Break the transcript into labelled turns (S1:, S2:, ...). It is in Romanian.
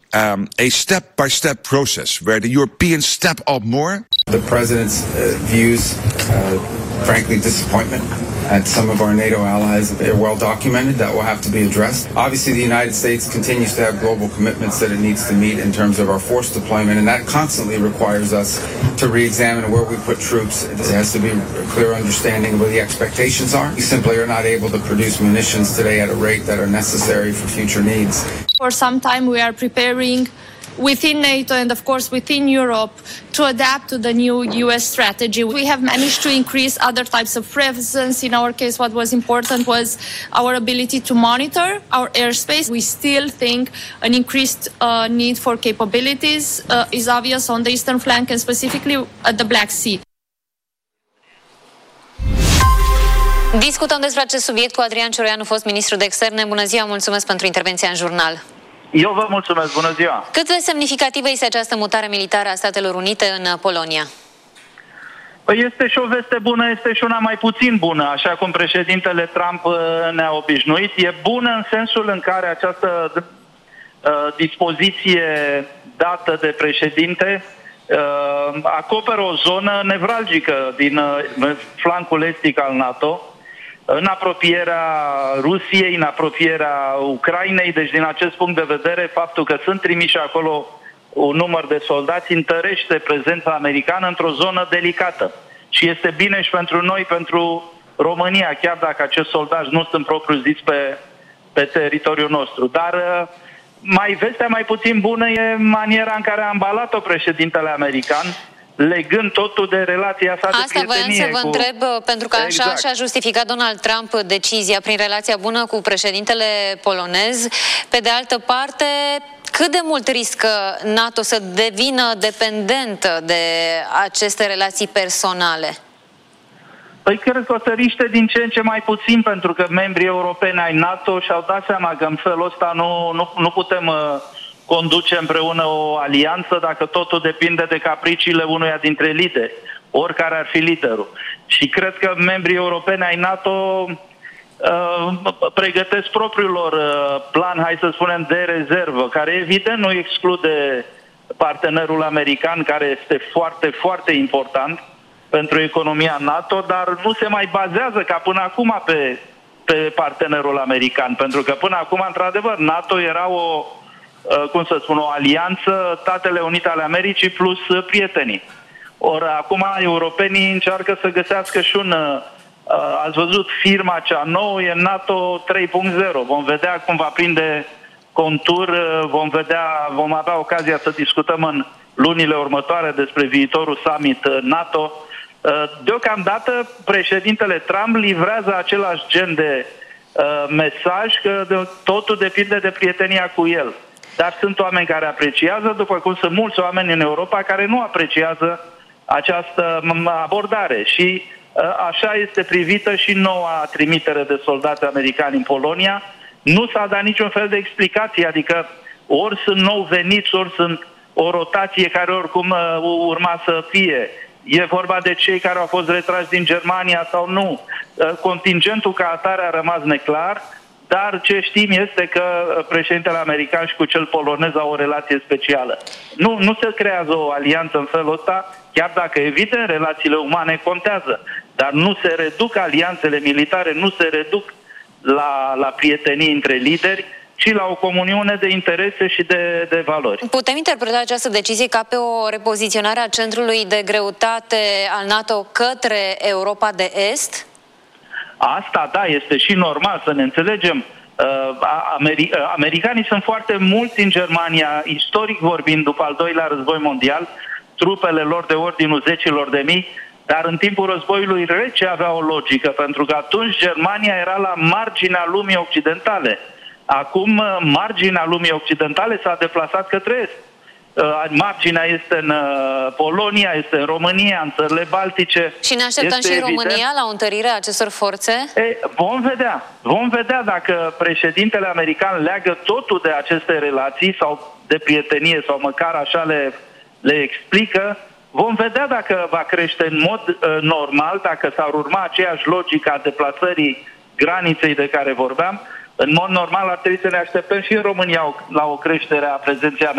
S1: a step-by-step process where the Europeans step up more?
S2: The President's views, frankly, disappointment at some of our NATO allies. They're well documented. That will have to be addressed. Obviously, the United States continues to have global commitments that it needs to meet in terms of our force deployment, and that constantly requires us to re-examine where we put troops. There has to be a clear understanding of what the expectations are. We simply are not able to produce munitions today at a rate that are necessary for future needs.
S3: For some time, we are preparing within NATO and, of course, within Europe to adapt to the new US strategy. We have managed to increase other types of presence. In our case, what was important was our ability to monitor our airspace. We still think an increased need for capabilities is obvious on the eastern flank and specifically at the Black Sea.
S4: Discutăm despre acest subiect cu Adrian Cioroianu, fost ministru de externe. Bună ziua, mulțumesc pentru intervenția în jurnal.
S5: Eu vă mulțumesc, bună ziua!
S4: Cât de semnificativă este această mutare militară a Statelor Unite în Polonia?
S5: Păi este și o veste bună, este și una mai puțin bună, așa cum președintele Trump ne-a obișnuit. E bună în sensul în care această dispoziție dată de președinte acoperă o zonă nevralgică din flancul estic al NATO, în apropierea Rusiei, în apropierea Ucrainei. Deci din acest punct de vedere, faptul că sunt trimiși acolo un număr de soldați întărește prezența americană într-o zonă delicată. Și este bine și pentru noi, pentru România, chiar dacă acești soldați nu sunt propriu-zis pe teritoriul nostru. Dar vestea mai puțin bună e maniera în care a ambalat-o președintele american, legând totul de relația sa de prietenie.
S4: Asta voiam să vă întreb, pentru că așa și-a justificat Donald Trump decizia prin relația bună cu președintele polonez. Pe de altă parte, cât de mult riscă NATO să devină dependentă de aceste relații personale?
S5: Păi cred că o să riște din ce în ce mai puțin, pentru că membrii europeni ai NATO și-au dat seama că în felul ăsta nu putem conduce împreună o alianță dacă totul depinde de capriciile unuia dintre lideri, oricare ar fi liderul. Și cred că membrii europeni ai NATO pregătesc propriul lor plan, hai să spunem, de rezervă, care evident nu exclude partenerul american, care este foarte, foarte important pentru economia NATO, dar nu se mai bazează ca până acum pe partenerul american, pentru că până acum, într-adevăr, NATO era o alianță, Statele Unite ale Americii plus prietenii. Ori acum europenii încearcă să găsească și ați văzut firma cea nouă, e NATO 3.0. Vom vedea cum va prinde contur, vom avea ocazia să discutăm în lunile următoare despre viitorul summit NATO. Deocamdată președintele Trump livrează același gen de mesaj că totul depinde de prietenia cu el. Dar sunt oameni care apreciază, după cum sunt mulți oameni în Europa care nu apreciază această abordare. Și așa este privită și noua trimitere de soldați americani în Polonia. Nu s-a dat niciun fel de explicație, adică ori sunt nou veniți, ori sunt o rotație care oricum urma să fie. E vorba de cei care au fost retrași din Germania sau nu. Contingentul ca atare a rămas neclar, dar ce știm este că președintele american și cu cel polonez au o relație specială. Nu se creează o alianță în felul ăsta, chiar dacă evident relațiile umane contează, dar nu se reduc alianțele militare, nu se reduc la prietenii între lideri, ci la o comuniune de interese și de valori.
S4: Putem interpreta această decizie ca pe o repoziționare a centrului de greutate al NATO către Europa de Est?
S5: Asta, da, este și normal, să ne înțelegem. Americanii sunt foarte mulți în Germania, istoric vorbind, după al doilea război mondial, trupele lor de ordinul zecilor de mii, dar în timpul războiului rece avea o logică, pentru că atunci Germania era la marginea lumii occidentale. Acum marginea lumii occidentale s-a deplasat către est. Marginea este în Polonia, este în România, în țările Baltice.
S4: Și ne așteptăm și în România la o întărire a acestor forțe?
S5: Vom vedea dacă președintele american leagă totul de aceste relații sau de prietenie sau măcar așa le explică. Vom vedea dacă va crește în mod normal, dacă s-ar urma aceeași logică a deplasării graniței de care vorbeam. În mod normal ar trebui să ne așteptăm și în România la o creștere a prezenței